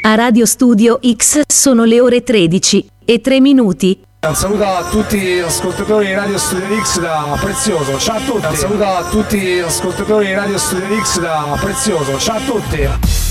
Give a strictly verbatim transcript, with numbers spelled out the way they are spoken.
A Radio Studio X sono le ore tredici e tre minuti. Un saluto a tutti gli ascoltatori di Radio Studio X da Prezioso, ciao a tutti. Un saluto a tutti gli ascoltatori di Radio Studio X da Prezioso, ciao a tutti.